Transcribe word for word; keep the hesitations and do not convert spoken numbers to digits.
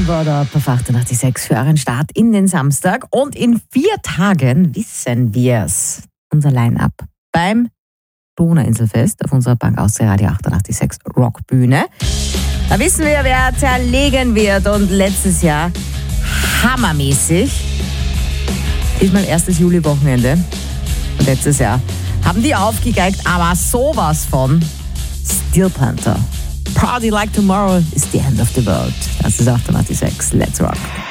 Billboard Up auf achtundachtzig für euren Start in den Samstag. Und in vier Tagen wissen wir's. Unser Line-Up beim Donauinselfest auf unserer Bank Austria Radio achtundachtzig Rockbühne. Da wissen wir, wer zerlegen wird. Und letztes Jahr hammermäßig. Diesmal erstes Juli-Wochenende. Und letztes Jahr haben die aufgegeigt, aber sowas von Steel Panther. Party like tomorrow is the end of the world. Das ist achtundachtzig Let's Rock.